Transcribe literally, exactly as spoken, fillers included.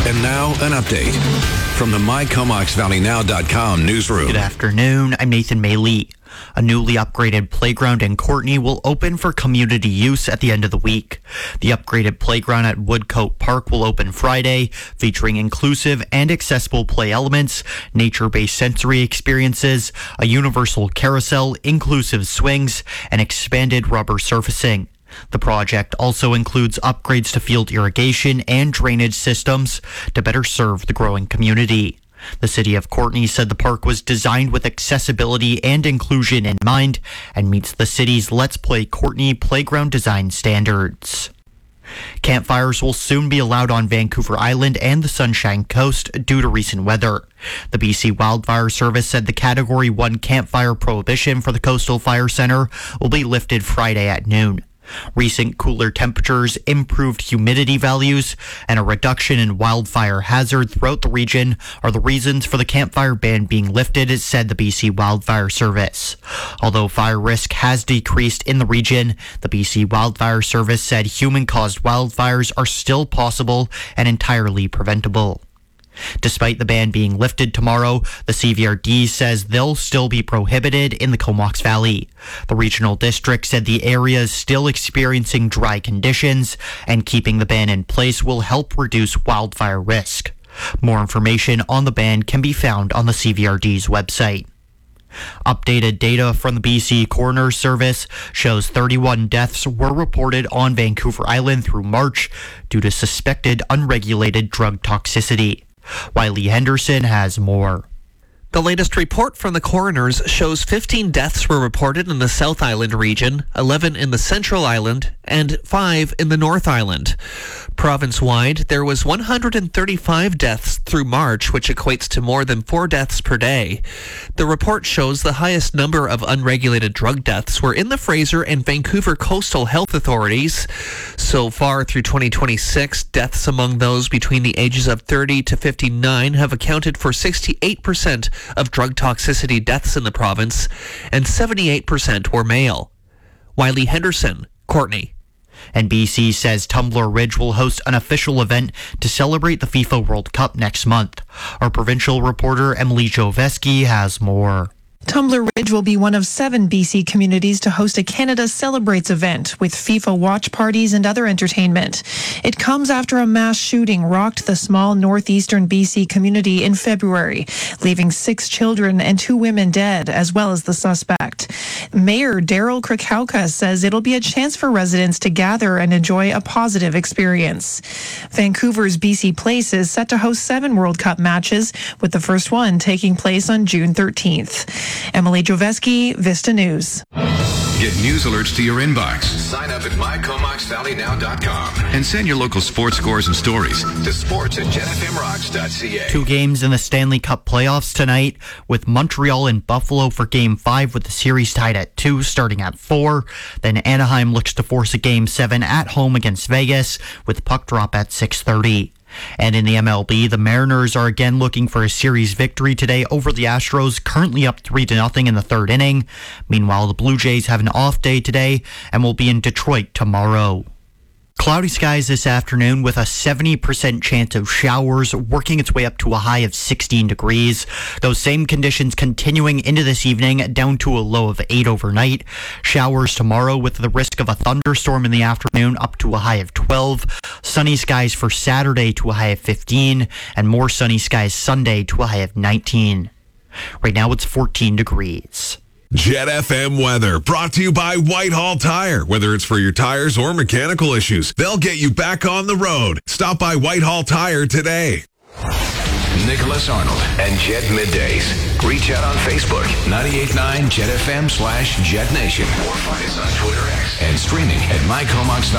And now, an update from the My Comox Valley Now dot com newsroom. Good afternoon. I'm Nathan Mayley. A newly upgraded playground in Courtenay will open for community use at the end of the week. The upgraded playground at Woodcote Park will open Friday, featuring inclusive and accessible play elements, nature-based sensory experiences, a universal carousel, inclusive swings, and expanded rubber surfacing. The project also includes upgrades to field irrigation and drainage systems to better serve the growing community. The city of Courtenay said the park was designed with accessibility and inclusion in mind and meets the city's Let's Play Courtenay playground design standards. Campfires will soon be allowed on Vancouver Island and the Sunshine Coast due to recent weather. The B C Wildfire Service said the Category one campfire prohibition for the Coastal Fire Centre will be lifted Friday at noon. Recent cooler temperatures, improved humidity values, and a reduction in wildfire hazard throughout the region are the reasons for the campfire ban being lifted, said the B C Wildfire Service. Although fire risk has decreased in the region, the B C Wildfire Service said human-caused wildfires are still possible and entirely preventable. Despite the ban being lifted tomorrow, the C V R D says they'll still be prohibited in the Comox Valley. The regional district said the area is still experiencing dry conditions, and keeping the ban in place will help reduce wildfire risk. More information on the ban can be found on the C V R D's website. Updated data from the B C Coroner's Service shows thirty-one deaths were reported on Vancouver Island through March due to suspected unregulated drug toxicity. Wiley Henderson has more. The latest report from the coroners shows fifteen deaths were reported in the South Island region, eleven in the Central Island, and five in the North Island. Province-wide, there was one hundred thirty-five deaths through March, which equates to more than four deaths per day. The report shows the highest number of unregulated drug deaths were in the Fraser and Vancouver coastal health authorities. So far through twenty twenty-six, deaths among those between the ages of thirty to fifty-nine have accounted for sixty-eight percent of drug toxicity deaths in the province, and seventy-eight percent were male. Wiley Henderson, Courtenay. And B C says Tumbler Ridge will host an official event to celebrate the FIFA World Cup next month. Our provincial reporter Emily Joveski has more. Tumbler Ridge will be one of seven B C communities to host a Canada Celebrates event with FIFA watch parties and other entertainment. It comes after a mass shooting rocked the small northeastern B C community in February, leaving six children and two women dead, as well as the suspect. Mayor Daryl Krakauka says it'll be a chance for residents to gather and enjoy a positive experience. Vancouver's B C Place is set to host seven World Cup matches, with the first one taking place on June thirteenth. Emily Joveski, Vista News. Get news alerts to your inbox. Sign up at My Comox Valley Now dot com and send your local sports scores and stories to sports at Jet F M Rocks dot C A. Two games in the Stanley Cup playoffs tonight, with Montreal and Buffalo for Game five with the series tied at two, starting at four. Then Anaheim looks to force a Game seven at home against Vegas, with puck drop at six thirty. And in the M L B, the Mariners are again looking for a series victory today over the Astros, currently up three to nothing in the third inning. Meanwhile, the Blue Jays have an off day today and will be in Detroit tomorrow. Cloudy skies this afternoon with a seventy percent chance of showers, working its way up to a high of sixteen degrees. Those same conditions continuing into this evening, down to a low of eight overnight. Showers tomorrow with the risk of a thunderstorm in the afternoon, up to a high of twelve. Sunny skies for Saturday to a high of fifteen, and more sunny skies Sunday to a high of nineteen. Right now it's fourteen degrees. Jet F M weather brought to you by Whitehall Tire. Whether it's for your tires or mechanical issues, they'll get you back on the road. Stop by Whitehall Tire today. Nicholas Arnold and Jet Middays. Reach out on Facebook, ninety-eight point nine Jet F M slash Jet Nation. Or find us on Twitter X and streaming at My Comox